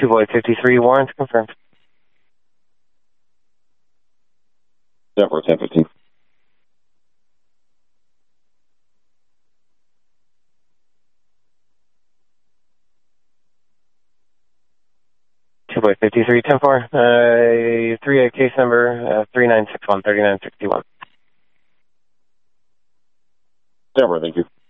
Void 53, warrant confirmed. Denver 1015. Void 53, 10-4, 3 case number 3961, 3961. Denver, thank you.